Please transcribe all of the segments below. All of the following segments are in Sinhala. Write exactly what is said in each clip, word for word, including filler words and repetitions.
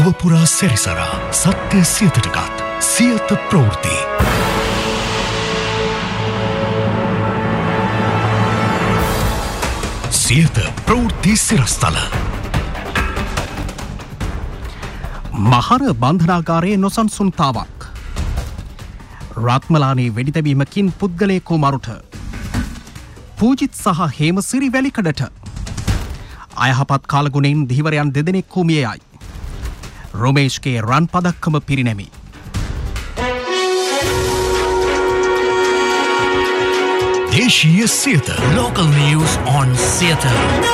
ලොවපුරා සැරිසරා සත්‍ය සියතටගත් සියත ප්‍රවෘත්ති. සියත ප්‍රවෘත්ති සිරස්තල. මහර බන්ධනාගාරයේ නොසන්සුන්තාවක්. රත්මලානේ වෙඩිතැබීමකින් පුද්ගලයෙකු මරුට. පූජිත් සහ හේමසිරි වැලිකඩට. අයහපත් කාලගුණයෙන් දිහිවරයන් දෙදෙනෙක් මියයි. රොමේෂ්ගේ රන් පදක්කම පිරිනැමි. දේශීය Siyatha local news on Siyatha.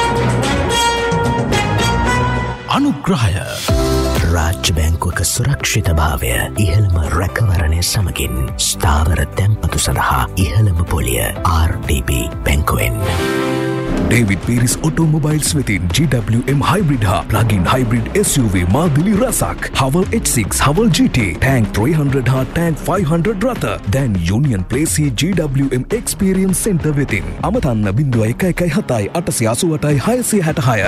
අනුග්‍රහය රාජ්‍ය බැංකුවක සුරක්ෂිත භාවය ඉහළම රැකවරණය සමගින් ස්ථාවර තැන්පතු සඳහා ඉහළම පොලිය ආර් ඩී බී බැංකුවෙන්. David Pieris Automobiles within G W M Hybrid Ha plug-in hybrid S U V Madili Rasak Haval H six Haval G T Tank three hundred Ha Tank five hundred Ratha then Union Place G W M Experience Center within Amatanna bindu එක එකයි හතයි අටසිය අසූ අටයි හයසිය හැටහය.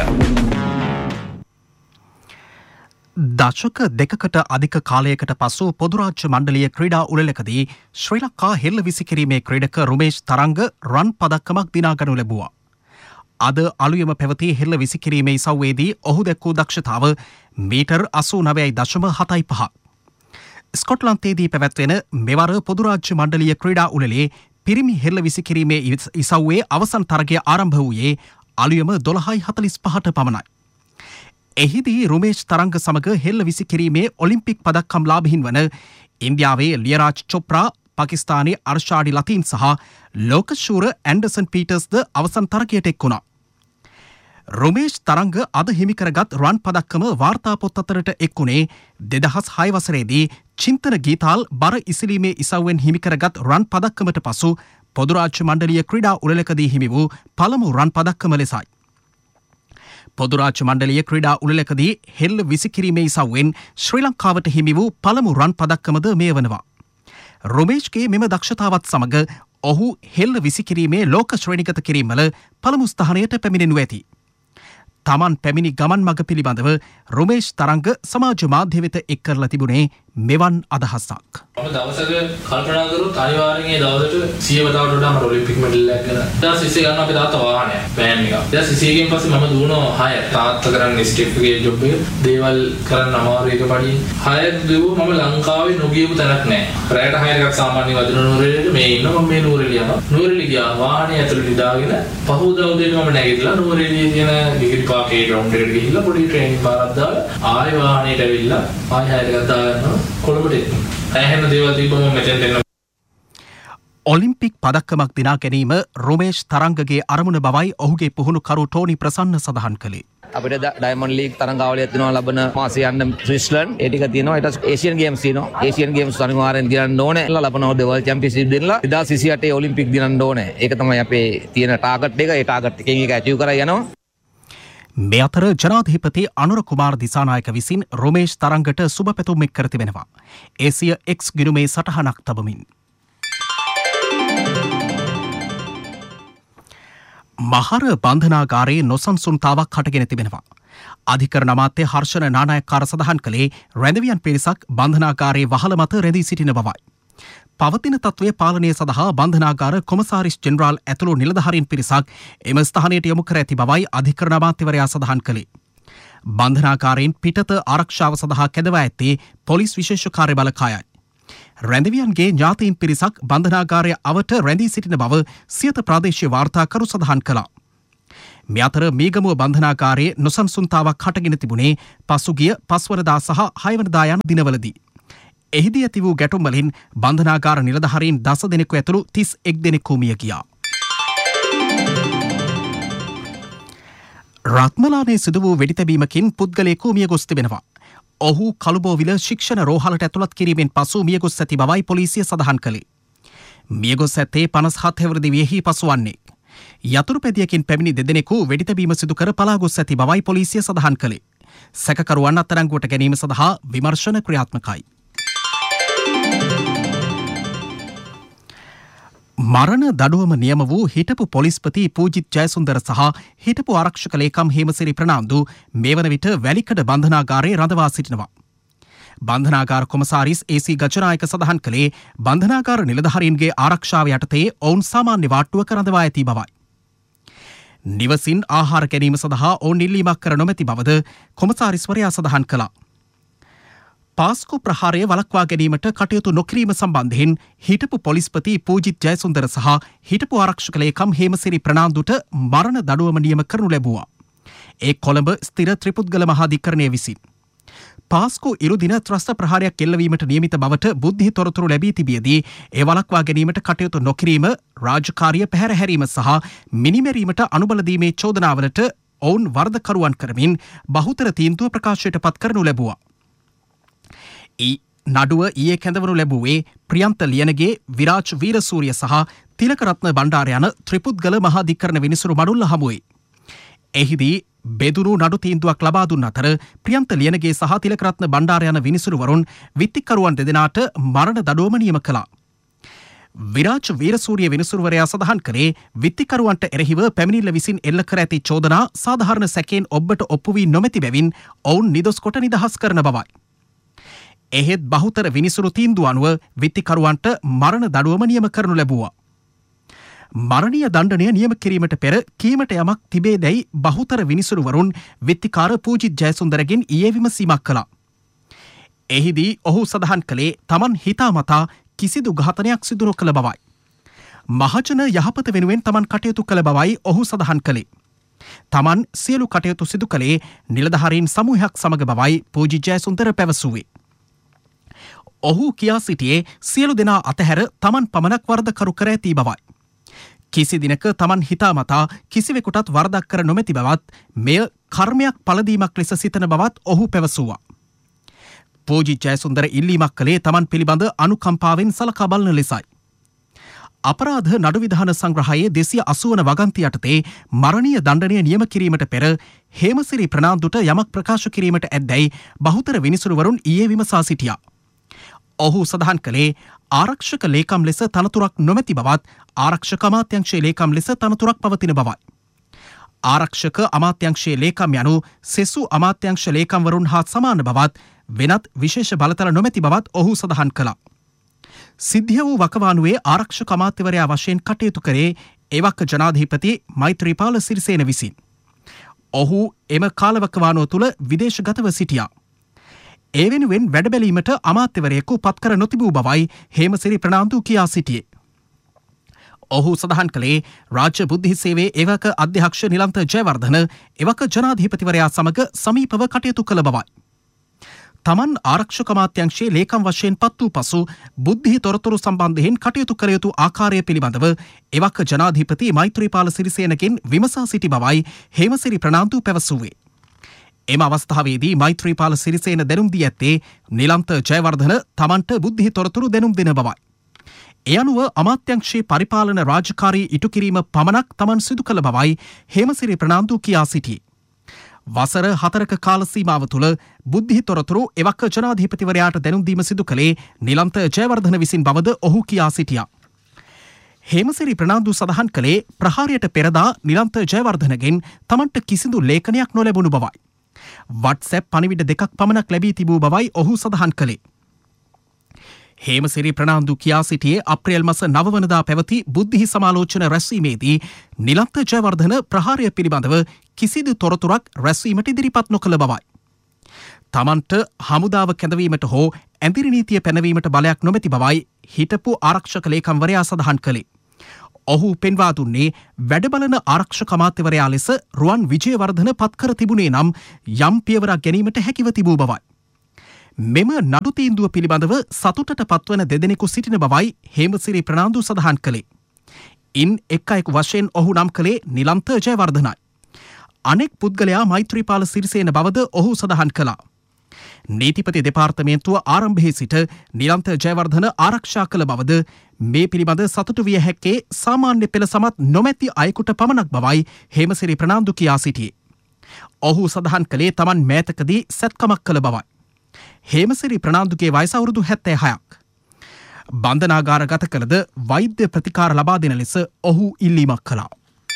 දශක දෙකකට අධික කාලයකට පසු පොදුරාජ්‍ය මණ්ඩලීය ක්‍රීඩා උළෙලකදී ශ්‍රී ලංකා හෙල්ල විසිකිරීමේ ක්‍රීඩක රුමේෂ් තරංග රන් පදක්කමක් දිනාගනු ලැබුවා. අද අලුයම පැවති හෙල්ල විසිකිරීමේ ඉසව්වේදී ඔහු දැක්වූ දක්ෂතාව මීටර් අසූ නවයයි දශම හතයි පහ. ස්කොට්ලන්තයේදී පැවැත්වෙන මෙවර පොදුරාජ්‍ය මණ්ඩලීය ක්‍රීඩා උළෙලේ පිරිමි හෙල්ල විසිකිරීමේ ඉසව්වේ අවසන් තරගය ආරම්භ වූයේ අලුයම දොළහයි හතලිස් පහට පමණයි. එහිදී රුමේෂ් තරංග සමග හෙල්ල විසිකිරීමේ ඔලිම්පික් පදක්කම් ලාභීන් වන ඉන්දියාවේ ලියරාජ් චොප්රා, පාකිස්තානයේ අර්ෂාඩි ලතීන් සහ ලෝකශූර ඇන්ඩර්සන් පීටර්ස්ද අවසන් තරගයට එක් වුණා. රුමේෂ් තරංග අද හිමිකරගත් රන් පදක්කම වාර්තා පොත් අතරට එක් වුණේ දෙදහස් හය වසරේදී චින්තන ගීතාල් බර ඉසිලීමේ ඉසව්වෙන් හිමිකරගත් රන් පදක්කමට පසු පොදුරාජ්‍ය මණ්ඩලීය ක්‍රීඩා උළෙලකදී හිමි වූ පළමු රන් පදක්කම ලෙසයි. පොදුරාජ්‍ය මණ්ඩලීය ක්‍රීඩා උළෙලකදී හෙල්ල විසිකිරීමේ ඉසව්වෙන් ශ්‍රී ලංකාවට හිමි වූ පළමු රන් පදක්කමද මේ වනවා. රුමේෂ්ගේ මෙම දක්ෂතාවත් සමග ඔහු හෙල්ල විසිකිරීමේ ලෝක ශ්‍රේණිගත කිරීමවල පළමු ස්ථානයට පැමිණෙනු ඇති. තමන් පැමිණි ගමන් මඟ පිළිබඳව රුමේෂ් තරංග සමාජ මාධ්‍ය වෙත එක් කරලා තිබුණේ මෙවන් අදහසක්. මම දවසක කල්පනා කරොත් අනිවාර්යෙන් ඒ දවසට සිය වතාවට වඩා මට ඔලිම්පික් මෙඩල් එකක් ගන්න. ඊට පස්සේ ගන්න අපේ තාත්තා වාහනයක් පෑන් එකක්. ඊට පස්සේ සිය ගේම් පස්සේ මම දුවනවා හය. තාත්තා කරන්නේ ස්ටෙප් එකේ ජොබ් එක. දේවල් කරන්න අමාරු එක පඩි. හය දුව මම ලංකාවේ නොගියපු තැනක් නැහැ. රැයට හය එකක් සාමාන්‍ය වදින නූරෙලියට මේ ඉන්න මම මේ නූරෙලිය යනවා. නූරෙලිය ගියා වාහනේ ඇතුළේ නිදාගෙන පහුදා උදේට මම නැගිටලා නූරෙලියේ තියෙන විකට් පාකේ ග්‍රවුන්ඩ් එකට ගිහිල්ලා පොඩි ට්‍රේනින් පාරක් දාලා ආයෙ වාහනේට ඇවිල්ලා ආයෙ හය එකක් දාගන්නවා කොළඹට. ඇහෙන දේවල් තිබ්බම මෙතෙන් දෙන්න. ඔලිම්පික් පදක්කමක් දිනා ගැනීම රුමේෂ් තරංගගේ අරමුණ බවයි ඔහුගේ පුහුණුකරු ටෝනි ප්‍රසන්න සඳහන් කළේ. අපිට ඩයමන්ඩ් ලීග් තරඟාවලියක් තියෙනවා ලබන මාසේ යන්න ස්විස්ලන්ඩ් ඒ ටික තියෙනවා. ඊට පස්සේ ඒෂියන් ගේම්ස් තියෙනවා. ඒෂියන් ගේම්ස් අනිවාර්යෙන් දිනන්න ඕනේ. ලබන අවුරුද්දේ වර්ල්ඩ් චැම්පියන්ෂිප් දිනලා දෙදාස් විසි අටේ ඔලිම්පික් දිනන්න ඕනේ. ඒක තමයි අපේ තියෙන ටාගට් එක. ඒ ටාගට් එකෙන් ඒක ඇචීව් කරලා යනවා. මේ අතර ජනාධිපති අනුර කුමාර දිසානායක විසින් රුමේෂ් තරංගට සුබ පැතුම් එක් කර තිබෙනවා. ඒසිය එක්ස් ගිණුමේ සටහනක් තබමින්. මහර බන්ධනාගාරයේ නොසන්සුන්තාවක් හටගෙන තිබෙනවා. අධිකරණ අමාත්‍ය හර්ෂණ නානායක්කාර සඳහන් කළේ රැඳවියන් පිරිසක් බන්ධනාගාරයේ වහල මත රැඳී සිටින බවයි. පවතින තත්ත්වය පාලනය සඳහා බන්ධනාගාර කොමසාරිස් ජෙනරාල් ඇතුළු නිලධාරීන් පිරිසක් එම ස්ථානයට යොමු කර ඇති බවයි අධිකරණ අමාත්‍යවරයා සඳහන් කළේ. බන්ධනාගාරයෙන් පිටත ආරක්ෂාව සඳහා කැදවා ඇත්තේ පොලිස් විශේෂ කාර්ය බළකායයි. රැඳවියන්ගේ ඥාතීන් පිරිසක් බන්ධනාගාරය අවට රැඳී සිටින බව සියත ප්‍රාදේශීය වාර්තාකරු සඳහන් කළා. මේ අතර මීගමුව බන්ධනාගාරයේ නොසන්සුන්තාවක් හටගෙන තිබුණේ පසුගිය පස්වරදා සහ හයවනදා යන දිනවලදී. එහිදී ඇති වූ ගැටුම් වලින් බන්ධනාගාර නිලධාරීන් දස දෙනෙකු ඇතුළු තිස් එක් දෙනෙකු මිය ගියා. රත්මලානේ සිදු වූ වෙඩිතැබීමකින් පුද්ගලයෙකු මිය ගොස් තිබෙනවා. ඔහු කළුබෝවිල ශික්ෂණ රෝහලට ඇතුළත් කිරීමෙන් පසු මිය ගොස් ඇති බවයි පොලිසිය සඳහන් කළේ. මිය ගොස් ඇත්තේ පනස් හත් හැවිරිදි වියෙහි පසුවන්නේ. යතුරුපැදියකින් පැමිණි දෙදෙනෙකු වෙඩිතැබීම සිදු කර පලා ගොස් ඇති බවයි පොලිසිය සඳහන් කළේ. සැකකරුවන් අත්අඩංගුවට ගැනීම සඳහා විමර්ශන ක්‍රියාත්මකයි. මරණ දඩුවම නියම වූ හිටපු පොලිස්පති පූජිත් ජයසුන්දර සහ හිටපු ආරක්ෂක ලේකම් හේමසිරි ප්‍රනාන්දු මේ වන විට වැලිකඩ බන්ධනාගාරයේ රඳවා සිටිනවා. බන්ධනාගාර කොමසාරිස් ඒ.සී. ගජනායක සඳහන් කළේ බන්ධනාගාර නිලධාරීන්ගේ ආරක්ෂාව යටතේ ඔවුන් සාමාන්‍ය වාට්ටුවක රඳවා ඇති බවයි. නිවසින් ආහාර ගැනීම සඳහා ඔවුන් ඉල්ලීමක් කර නොමැති බවද කොමසාරිස්වරයා සඳහන් කළා. පාස්කු ප්‍රහාරය වළක්වා ගැනීමට කටයුතු නොකිරීම සම්බන්ධයෙන් හිටපු පොලිස්පති පූජිත් ජයසුන්දර සහ හිටපු ආරක්ෂක ලේකම් හේමසිරි ප්‍රනාන්දුට මරණ දඩුවම නියම කරනු ලැබුවා. ඒ කොළඹ ස්ථිර ත්‍රිපුද්ගල මහාධිකරණය විසින්. පාස්කු ඉරුදින ත්‍රස්ත ප්‍රහාරයක් එල්ලවීමට නියමිත බවට බුද්ධි තොරතුරු ලැබී තිබියදී ඒ වළක්වා ගැනීමට කටයුතු නොකිරීම, රාජකාරිය පැහැර හැරීම සහ මිනිමැරීමට අනුබල දීමේ චෝදනාවලට ඔවුන් වරදකරුවන් කරමින් බහුතර තීන්දුව ප්‍රකාශයට පත් කරනු ලැබුවා. නඩුව ඊයේ කැඳවනු ලැබුවේ ප්‍රියන්ත ලියනගේ, විරාජ් වීරසූරිය සහ තිලකරත්න බණ්ඩාර යන ත්‍රිපුද්ගල මහාධිකරණ විනිසුරු මඩුල්ල හමුවේ. එහිදී බෙදුණු නඩු තීන්දුවක් ලබා දුන් අතර ප්‍රියන්ත ලියනගේ සහ තිලකරත්න බණ්ඩාර යන විනිසුරුවරුන් විත්තිකරුවන් දෙදෙනාට මරණ දඩුවම නියම කළා. විරාජ් වීරසූරිය විනිසුරුවරයා සඳහන් කළේ විත්තිකරුවන්ට එරෙහිව පැමිණිල්ල විසින් එල්ල කර ඇති චෝදනා සාධාරණ සැකයෙන් ඔබට ඔප්පු වී නොමැති බැවින් ඔවුන් නිදොස් කොට නිදහස් කරන බවයි. එහෙත් බහුතර විනිසුරු තීන්දුව අනුව විත්තිකරුවන්ට මරණ දඩුවම නියම කරනු ලැබුවා. මරණීය දණ්ඩනය නියම කිරීමට පෙර කීමට යමක් තිබේ දැයි බහුතර විනිසුරුවරුන් විත්තිකාර පූජිත් ජයසුන්දරගෙන් ඊයේ විමසීමක් කළා. එහිදී ඔහු සඳහන් කළේ තමන් හිතාමතා කිසිදු ඝාතනයක් සිදු නොකළ බවයි. මහජන යහපත වෙනුවෙන් තමන් කටයුතු කළ බවයි ඔහු සඳහන් කළේ. තමන් සියලු කටයුතු සිදු කළේ නිලධාරීන් සමූහයක් සමග බවයි පූජිත් ජයසුන්දර පැවසුවේ. ඔහු කියා සිටියේ සියලු දෙනා අතහැර තමන් පමණක් වරදකරු කර ඇති බවයි. කිසි දිනක තමන් හිතාමතා කිසිවෙකුටත් වරදක් කර නොමැති බවත් මෙය කර්මයක් පලදීමක් ලෙස සිතන බවත් ඔහු පැවසුවා. පූජිත් ජයසුන්දර ඉල්ලීමක් කළේ තමන් පිළිබඳ අනුකම්පාවෙන් සලකා බලන ලෙසයි. අපරාධ නඩු විධාන සංග්‍රහයේ දෙසිය අසූ වන වගන්ති යටතේ මරණීය දණ්ඩනය නියම කිරීමට පෙර හේමසිරි ප්‍රනාන්දුට යමක් ප්‍රකාශ කිරීමට ඇද්දැයි බහුතර විනිසුරුවරුන් ඊයේ විමසා සිටියා. ඔහු සඳහන් කළේ ආරක්ෂක ලේකම් ලෙස තනතුරක් නොමැති බවත් ආරක්ෂක අමාත්‍යංශයේ ලේකම් ලෙස තනතුරක් පවතින බවයි. ආරක්ෂක අමාත්‍යංශයේ ලේකම් යනු සෙසු අමාත්‍යංශ ලේකම්වරුන් හා සමාන බවත් වෙනත් විශේෂ බලතල නොමැති බවත් ඔහු සඳහන් කළා. සිද්ධිය වූ වකවානුවේ ආරක්ෂක අමාත්‍යවරයා වශයෙන් කටයුතු කරේ එවක ජනාධිපති මෛත්‍රීපාල සිරිසේන විසින්. ඔහු එම කාලවකවානුව තුළ විදේශගතව සිටියා. ඒ වෙනුවෙන් වැඩබැලීමට අමාත්‍යවරයෙකු පත්කර නොතිබූ බවයි හේමසිරි ප්‍රනාන්දු කියා සිටියේ. ඔහු සඳහන් කළේ රාජ්‍ය බුද්ධි සේවයේ එවක අධ්‍යක්ෂ නිලන්ත ජයවර්ධන එවක ජනාධිපතිවරයා සමග සමීපව කටයුතු කළ බවයි. තමන් ආරක්ෂක අමාත්‍යංශයේ ලේකම් වශයෙන් පත් වූ පසු බුද්ධි තොරතුරු සම්බන්ධයෙන් කටයුතු කළ යුතු ආකාරය පිළිබඳව එවක ජනාධිපති මෛත්‍රීපාල සිරිසේනගෙන් විමසා සිටි බවයි හේමසිරි ප්‍රනාන්දු පැවසුවේ. එම අවස්ථාවේදී මෛත්‍රීපාල සිරිසේන දැනුම් දී ඇත්තේ නිලන්ත ජයවර්ධන තමන්ට බුද්ධි තොරතුරු දැනුම් දෙන බවයි. ඒ අනුව අමාත්‍යංශයේ පරිපාලන රාජකාරී ඉටු කිරීම පමණක් තමන් සිදු කළ බවයි හේමසිරි ප්‍රනාන්දු කියා සිටියේ. වසර හතරක කාල සීමාව තුළ බුද්ධි තොරතුරු එවක ජනාධිපතිවරයාට දැනුම් දීම සිදු කළේ නිලන්ත ජයවර්ධන විසින් බවද ඔහු කියා සිටියා. හේමසිරි ප්‍රනාන්දු සඳහන් කළේ ප්‍රහාරයට පෙරදා නිලන්ත ජයවර්ධනගෙන් තමන්ට කිසිදු ලේඛනයක් නොලැබුණු බවයි. WhatsApp පණිවිඩ දෙකක් පමණක් ලැබී තිබූ බවයි ඔහු සඳහන් කළේ. හේමසිරි ප්‍රනාන්දු කියා සිටියේ අප්‍රේල් මස නව වනදා පැවති බුද්ධි සමාලෝචන රැස්වීමේදී නිලන්ත ජයවර්ධන ප්‍රහාරය පිළිබඳව කිසිදු තොරතුරක් රැස්වීමට ඉදිරිපත් නොකළ බවයි. තමන්ට හමුදාව කැඳවීමට හෝ ඇඳිරි නීතිය පැනවීමට බලයක් නොමැති බවයි හිටපු ආරක්ෂක ලේකම්වරයා සඳහන් කළේ. ඔහු පෙන්වා දුන්නේ වැඩබලන ආරක්ෂක අමාත්‍යවරයා ලෙස රුවන් විජේවර්ධන පත්කර තිබුණේ නම් යම් පියවරක් ගැනීමට හැකිව තිබූ බවයි. මෙම නඩු තීන්දුව පිළිබඳව සතුටට පත්වන දෙදෙනෙකු සිටින බවයි හේමසිරි ප්‍රනාන්දු සඳහන් කළේ. ඉන් එක් අයෙකු වශයෙන් ඔහු නම් කළේ නිලන්ත ජයවර්ධනයි. අනෙක් පුද්ගලයා මෛත්‍රීපාල සිරිසේන බවද ඔහු සඳහන් කළා. නීතිපති දෙපාර්තමේන්තුව ආරම්භයේ සිට නිලන්ත ජයවර්ධන ආරක්ෂා කළ බවද මේ පිළිබඳ සතුටු විය හැක්කේ සාමාන්‍ය පෙළ සමත් නොමැති අයෙකුට පමණක් බවයි හේමසිරි ප්‍රනාන්දු කියා සිටියේ. ඔහු සඳහන් කළේ තමන් මෑතකදී සැත්කමක් කළ බවයි. හේමසිරි ප්‍රනාන්දුගේ වයස අවුරුදු හැත්තෑ හයක්. බන්ධනාගාරගත කළද වෛද්‍ය ප්‍රතිකාර ලබා දෙන ලෙස ඔහු ඉල්ලීමක් කළා.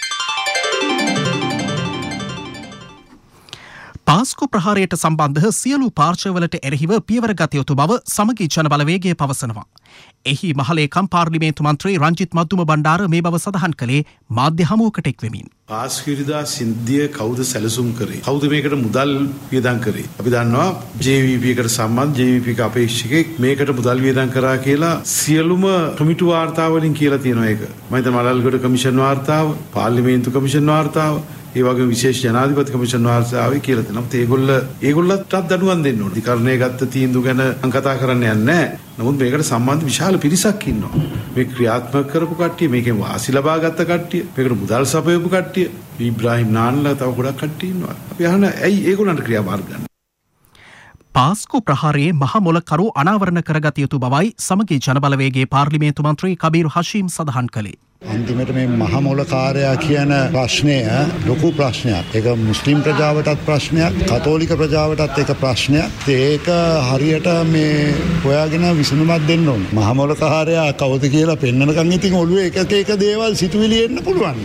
පාස්කු ප්‍රහාරයට සම්බන්ධ සියලු පාර්ශවවලට එරෙහිව පියවර ගත යුතු බව සමගි ජන බලවේගය පවසනවා. එහි මහලේකම් පාර්ලිමේන්තු මන්ත්‍රී රංජිත් මද්දුම බණ්ඩාර මේ බව සඳහන් කළේ මාධ්‍ය හමුවකට එක්වෙමින්. පාස්කුරිදා සිද්ධිය කවුද සැලසුම් කරේ? කවුද මේකට මුදල් වියදම් කරේ? අපි දන්නවා ජේ වී පී එකට සම්බන්ධ ජේ වී පී ක අපේක්ෂකෙක් මේකට මුදල් වියදම් කරා කියලා සියලුම කමිටු වාර්තා වලින් කියලා තියෙනවා ඒක. මම හිතනවා මලල්ගොඩ කමිෂන් වාර්තාව, පාර්ලිමේන්තු කමිෂන් වාර්තාව, ඒ වගේම විශේෂ ජනාධිපති කමිෂන් වාර්තාවේ කියලා තියෙනවා. ඒගොල්ල ඒගොල්ලන්ටත් දඩුවම් දෙන්න ඕනේ. අධිකරණය ගත්ත තීන්දුව ගැන මම කතා කරන්න යන්නේ නැහැ. නමුත් මේකට සම්බන්ධ විශාල පිරිසක් ඉන්නවා. මේ ක්‍රියාත්මක කරපු කට්ටිය, මේකෙන් වාසි ලබා ගත්ත කට්ටිය, මේකට මුදල් සපයපු කට්ටිය, ඉබ්‍රාහිම් නාන්ලා තව ගොඩක් කට්ටිය ඉන්නවා. අපි අහන ඇයි ඒගොල්ලන්ට ක්‍රියාමාර්ග ගන්න? පාස්කු ප්‍රහාරයේ මහ මොලකරු අනාවරණ කරගත යුතු බවයි සමගි ජන බලවේගයේ පාර්ලිමේන්තු මන්ත්‍රී කබීර් හෂීම් සඳහන් කළේ. අන්තිමට මේ මහමොලකාරයා කියන ප්‍රශ්නය ලොකු ප්‍රශ්නයක්. ඒක මුස්ලිම් ප්‍රජාවටත් ප්‍රශ්නයක්, කතෝලික ප්‍රජාවටත් ඒක ප්‍රශ්නයක්. ඒක හරියට මේ හොයාගෙන විසඳුමක් දෙන්න ඕනේ. මහමොලකාරයා කවුද කියලා පෙන්නනකන් ඉතින් ඔළුවේ එක එක දේවල් සිතුවිලි එන්න පුළුවන්.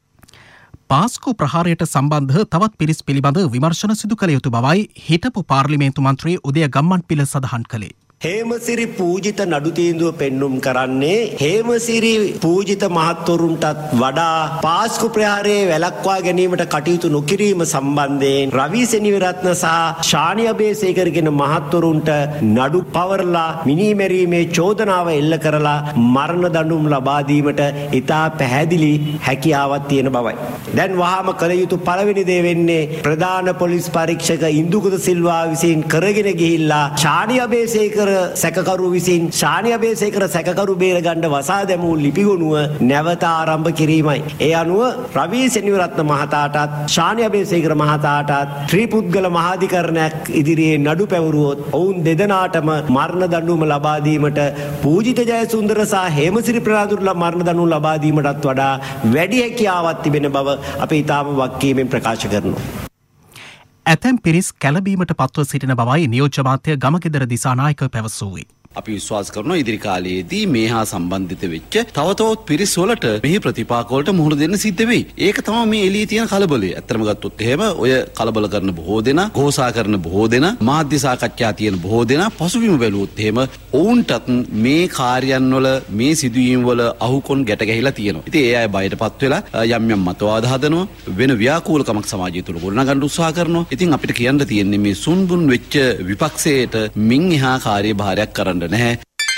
පාස්කු ප්‍රහාරයට සම්බන්ධ තවත් පිරිස් පිළිබඳ විමර්ශන සිදු කළ යුතු බවයි හිටපු පාර්ලිමේන්තු මන්ත්‍රී උදය ගම්මන්පිල සඳහන් කළේ. හේමසිරි පූජිත නඩු තීන්දුව පෙන්눔 කරන්නේ හේමසිරි පූජිත මහත්වරුන්ටත් වඩා පාස්කු ප්‍රහාරයේ වැළක්වා ගැනීමට කටයුතු නොකිරීම සම්බන්ධයෙන් රවි සෙනවිරත්න සහ ශානි අබේසේකර කියන මහත්වරුන්ට නඩු පවරලා මිනීමැරීමේ චෝදනාව එල්ල කරලා මරණ දඬුවම් ලබා දීමට ඉතා පැහැදිලි හැකියාවක් තියෙන බවයි. දැන් වහාම කළ යුතු පළවෙනි දේ වෙන්නේ ප්‍රධාන පොලිස් පරීක්ෂක ඉන්දුකුද සිල්වා විසින් කරගෙන ගිහිල්ලා ශානි අබේසේකර සැකකරු විසින් ශානි අබේසේකර සැකකරු බේර ගන්න වසා දැමූ ලිපිගොනුව නැවත ආරම්භ කිරීමයි. ඒ අනුව රවි සෙනවිරත්න මහතාටත් ශානි අබේසේකර මහතාටත් ත්‍රිපුද්ගල මහාධිකරණයක් ඉදිරියේ නඩු පැවරුවොත් ඔවුන් දෙදෙනාටම මරණ දඬුවම ලබා දීමට පූජිත ජයසුන්දර සහ හේමසිරි ප්‍රනාන්දුලා මරණ දඬුවම ලබා දීමටත් වඩා වැඩි හැකියාවක් තිබෙන බව අපි ඊටාම වක්කීමෙන් ප්‍රකාශ කරනවා. ඇතැම් පිරිස් කැළඹීමට පත්ව සිටින බවයි නියෝජ්‍ය මාත්‍ය ගමගෙදර දිසානායක පැවසුවේ. අපි විශ්වාස කරනවා ඉදිරි කාලයේදී මේ හා සම්බන්ධිත වෙච්ච තව තවත් පිරිස් වලට මෙහි ප්‍රතිපාක වලට මුහුණ දෙන්න සිද්ධ වෙයි. ඒක තමයි මේ එළියේ තියෙන කලබලය. ඇත්තම ගත්තොත් එහෙම ඔය කලබල කරන බොහෝ දෙනා, ഘോഷා කරන බොහෝ දෙනා, මාධ්‍ය සාකච්ඡා තියෙන බොහෝ දෙනා පසුබිම බැලුවොත් එහෙම ඔවුන්ටත් මේ කාර්යයන් වල මේ සිදුවීම් වල අහුකොන් ගැට ගැහිලා තියෙනවා. ඉතින් ඒ අය බයටපත් වෙලා යම් යම් මතවාද හදනවා, වෙන ව්‍යාකූලකමක් සමාජය තුළ ගොඩනගන්න උත්සාහ කරනවා. ඉතින් අපිට කියන්න තියෙන්නේ මේ සුන්බුන් වෙච්ච විපක්ෂයට මින් එහා කාර්යභාරයක් කරන්න නැහැ.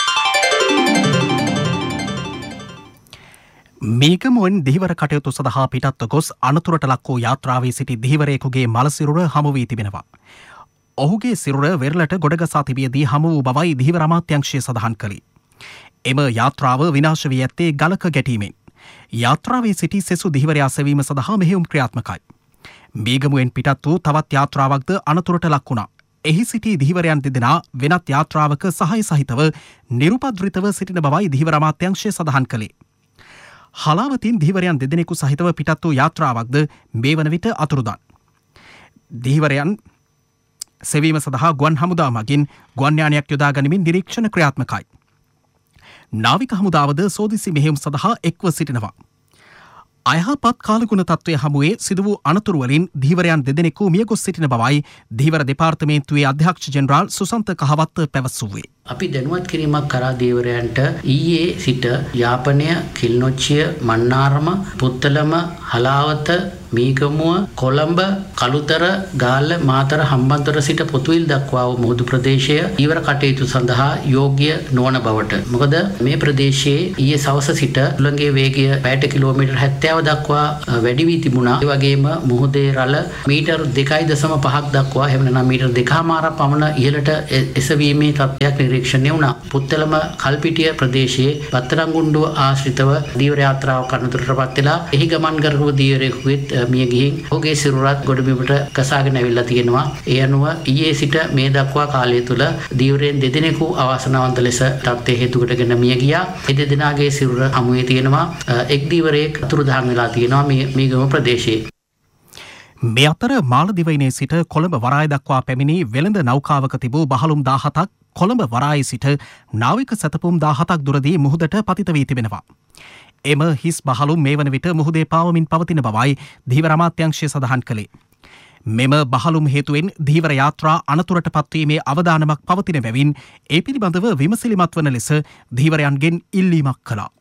මේකමුවෙන් දිහිවර කටයුතු සඳහා පිටත්ව ගොස් අනතුරට ලක් වූ යාත්‍රාවේ සිටි දිහිවරයෙකුගේ මළ සිරුර හමු වී තිබෙනවා. ඔහුගේ සිරුර වෙරළට ගොඩගසා තිබියදී හමු වූ බවයි දිහිවර අමාත්‍යාංශය සඳහන් කළේ. එම යාත්‍රාව විනාශ වී ඇත්තේ ගලක ගැටීමෙන්. යාත්‍රාවේ සිටි සෙසු දිහිවරයා සෙවීම සඳහා මෙහෙයුම් ක්‍රියාත්මකයි. මේගමුවෙන් පිටත් වූ තවත් යාත්‍රාවක්ද අනතුරට ලක් වුණා. එහි සිටි දිහිවරයන් දෙදෙනා වෙනත් යාත්‍රාවක සහාය සහිතව නිරුපද්‍රිතව සිටින බවයි දිහිවර අමාත්‍යාංශය සඳහන් කළේ. හලාවතින් දිහිවරයන් දෙදෙනෙකු සහිතව පිටත් වූ යාත්‍රාවක්ද මේ වන විට අතුරුදන්. දිහිවරයන් සෙවීම සඳහා ගුවන් හමුදා මගින් ගුවන් යානයක් යොදා ගනිමින් නිරීක්ෂණ ක්‍රියාත්මකයි. නාවික හමුදාවද සෝදිසි මෙහෙයුම් සඳහා එක්ව සිටිනවා. අයහපත් කාලගුණ තත්ත්වය හමුවේ සිදු වූ අනතුරු වලින් ධීවරයන් දෙදෙනෙකු මියගොස් සිටින බවයි ධීවර දෙපාර්තමේන්තුවේ අධ්‍යක්ෂ ජෙනරාල් සුසන්ත කහවත්ත පැවසුවේ. අපි දැනුවත් කිරීමක් කරා ධීවරයන්ට ඊයේ සිට යාපනය, කිල්නොච්චිය, මන්නාරම, පුත්තලම, හලාවත, මීගමුව, කොළඹ, කළුතර, ගාල්ල, මාතර, හම්බන්තොට සිට පොතුවිල් දක්වා වූ මුහුදු ප්‍රදේශය ඊවර කටයුතු සඳහා යෝග්‍ය නොවන බවට. මොකද මේ ප්‍රදේශයේ ඊයේ සවස සිට උලංගේ වේගය පැයට කිලෝමීටර් හැත්තෑව දක්වා වැඩි වී තිබුණා. ඒ වගේම මුහුදේ රළ මීටර් දෙකයි දශම පහක් දක්වා එහෙම නැත්නම් මීටර් දෙකමාරක් පමණ ඉහළට එසවීමේ තත්ත්වයක් නිරීක්ෂණය වුණා. පුත්තලම කල්පිටිය ප්‍රදේශයේ පත්තරංගුණ්ඩුව ආශ්‍රිතව ධීවර යාත්‍රාවක් කරනතුරටපත් වෙලා එහි ගමන් කරපු ධීවරයෙකුත් මිය ගිහින් ඔහුගේ සිරුරත් ගොඩබිමට කසාගෙන ඇවිල්ලා තියෙනවා. ඒ අනුව ඊයේ සිට මේ දක්වා කාලය තුල ධීවරයන් දෙදෙනෙකු අවාසනාවන්ත ලෙස තත්ත්වයේ හේතු කොටගෙන මිය ගියා. ඒ දෙදෙනාගේ සිරුර හමුවේ තියෙනවා. එක් ධීවරයෙක් අතුරුදහන් වෙලා තියෙනවා මේ මීගම ප්‍රදේශයේ. මේ අතර මාලදිවයිනේ සිට කොළඹ වරාය දක්වා පැමිණි වෙළඳ නෞකාවක තිබූ බහලුම් දාහතක් කොළඹ වරායේ සිට නාවික සැතපුම් දාහතක් දුරදී මුහුදට පතිත වී තිබෙනවා. එම හිස් බහලුම් මේ වන විට මුහුදේ පාවමින් පවතින බවයි ධීවර අමාත්‍යාංශය සඳහන් කළේ. මෙම බහලුම් හේතුවෙන් ධීවර යාත්‍රා අනතුරට පත්වීමේ අවදානමක් පවතින බැවින් ඒ පිළිබඳව විමසිලිමත් වන ලෙස ධීවරයන්ගෙන් ඉල්ලීමක් කළා.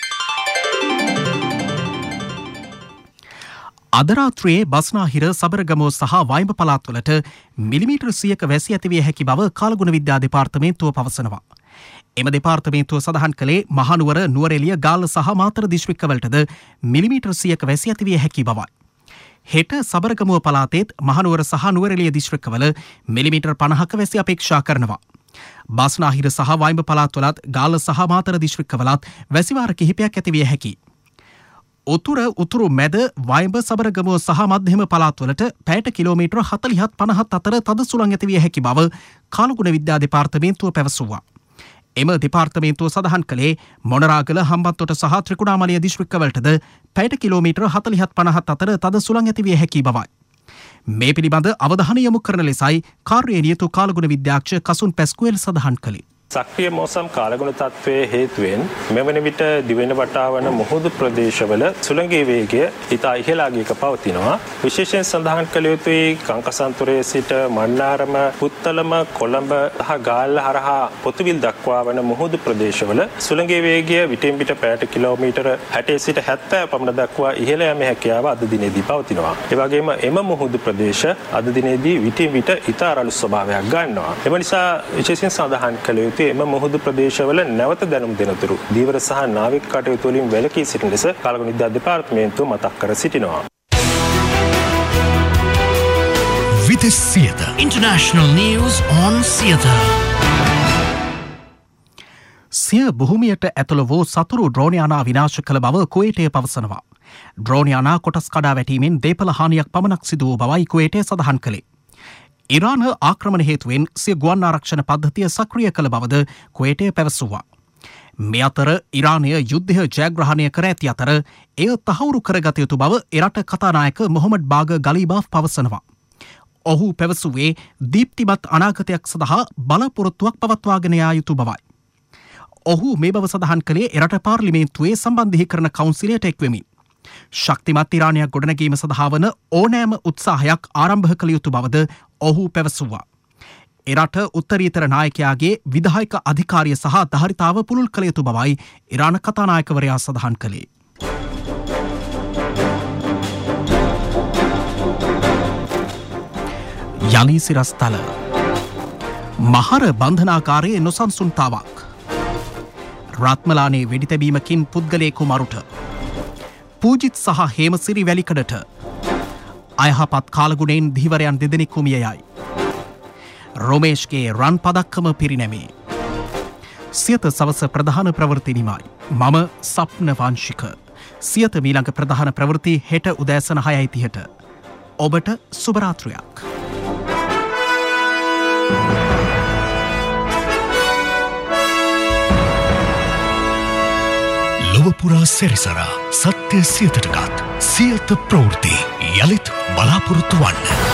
අදරාත්‍රයේ බස්නාහිර සබරගමුව සහ වයිඹ පළාත්වලට මිලිමීටර් සියයක වැසි ඇතිවිය හැකි බව කාලගුණ විද්‍යා දෙපාර්තමේන්තුව පවසනවා. එම දෙපාර්තමේන්තුව සඳහන් කළේ මහනුවර නුවරඑළිය ගාල්ල සහ මාතර දිස්ත්‍රික්කවලටද මිලිමීටර් සියයක වැසි ඇතිවිය හැකි බවයි. හෙට සබරගමුව පළාතේත් මහනුවර සහ නුවරඑළිය දිස්ත්‍රික්කවල මිලිමීටර් පනහක වැසි අපේක්ෂා කරනවා. බස්නාහිර සහ වයිඹ පළාත්වලත් ගාල්ල සහ මාතර දිස්ත්‍රික්කවලත් වැසිවාර කිහිපයක් ඇතිවිය හැකියි. උතුර උතුරු මැද වයිඹ සබරගමුව සහ මධ්‍යම පළාත්වලට පැයට කිලෝමීටර හතලිහත් පනහත් අතර තද සුළං ඇතිවිය හැකි බව කාලගුණ විද්‍යා දෙපාර්තමේන්තුව පැවසුවා. එම දෙපාර්තමේන්තුව සඳහන් කළේ මොනරාගල හම්බන්තොට සහ ත්‍රිකුණාමලය දිස්ත්‍රික්කවලටද පැයට කිලෝමීටර හතලිහත් පනහත් අතර තද සුළං ඇතිවිය හැකි බවයි. මේ පිළිබඳ අවධානය යොමු කරන ලෙසයි කාර්යයේ නියුතු කාලගුණ විද්‍යාඥ කසුන් පැස්කුවෙල් සඳහන් කළේ. සක්‍රිය මෝසම් කාලගුණ තත්ත්වයේ හේතුවෙන් මෙවන විට දිවෙන වටා වන මුහුදු ප්‍රදේශවල සුළඟේ වේගය ඉතා ඉහළාගියක පවතිනවා. විශේෂයෙන් සඳහන් කළ යුතුයි කංකසන්තුරේ සිට මන්නාරම, පුත්තලම, කොළඹ සහ ගාල්ල හරහා පොතුවිල් දක්වා වන මුහුදු ප්‍රදේශවල සුළඟේ වේගය විටින් විට පැයට කිලෝමීටර හැටේ සිට හැත්තෑ පමණ දක්වා ඉහළ යෑමේ හැකියාව අද දිනේදී පවතිනවා. ඒ වගේම එම මුහුදු ප්‍රදේශ අද දිනේදී විටින් විට ඉතා රළු ස්වභාවයක් ගන්නවා. එම නිසා විශේෂයෙන් සඳහන් කළ යුතුයි එම මුහුදු ප්‍රදේශවල නැවත දැනුම් දෙනතුරු දීවර සහ නාවික කටයුතු වලින් වැළකී සිටින ලෙස කාලගුණ විද්‍යා දෙපාර්තමේන්තුව මතක් කර සිටිනවා. Vitis Theatre International News on Theatre. සිය භූමියට ඇතුළු වූ සතුරු ඩ්‍රෝන යානා විනාශ කළ බව කුවේටය පවසනවා. ඩ්‍රෝන යානා කොටස් කඩා වැටීමෙන් දේපල හානියක් පමණක් සිදු වූ බවයි කුවේටය සඳහන් කළේ. ඉරාන ආක්‍රමණ හේතුවෙන් සිය ගුවන් ආරක්ෂණ පද්ධතිය සක්‍රිය කළ බවද කුවේටය පැවසුවා. මේ අතර ඉරානය යුද්ධය ජයග්‍රහණය කර ඇති අතර එය තහවුරු කරගත යුතු බව එරට කතානායක මොහොමඩ් බාග ගලීබාෆ් පවසනවා. ඔහු පැවසුවේ දීප්තිමත් අනාගතයක් සඳහා බලපොරොත්තුවක් පවත්වාගෙන යා යුතු බවයි. ඔහු මේ බව සඳහන් කළේ එරට පාර්ලිමේන්තුවේ සම්බන්ධීකරණ කවුන්සිලයට එක්වෙමින්. ශක්තිමත් ඉරානයක් ගොඩනැගීම සඳහා වන ඕනෑම උත්සාහයක් ආරම්භ කළ යුතු බවද ඔහු පැවසුවා. එරට උත්තරීතර නායකයාගේ විධායක අධිකාරිය සහ ධාරිතාව පුළුල් කළ යුතු බවයි ඉරාන කතානායකවරයා සඳහන් කළේ. යලි සිරස්තල මහර බන්ධනාකාරයේ නොසන්සුන්තාවක්. රත්මලානේ වෙඩි තැබීමකින් පුද්ගලයෙකු මරුට. පූජිත් සහ හේමසිරි වැලිකඩට අයහපත් කාලගුණයෙන් ධීවරයන් දෙදෙනෙකු මිය යයි. රොමේෂ්ගේ රන් පදක්කම පිරිනැමේ. සියත සවස ප්‍රධාන ප්‍රවෘත්ති නිමයි. මම සප්න වංශික. සියත මීළඟ ප්‍රධාන ප්‍රවෘත්ති හෙට උදෑසන හයයි තිහට. ඔබට සුබරාත්‍රයක්. ලොවපුරා සැරිසරා සත්‍ය සියතටගත් සියත ප්‍රවෘත්ති යළිත් බලාපොරොත්තු වන්න.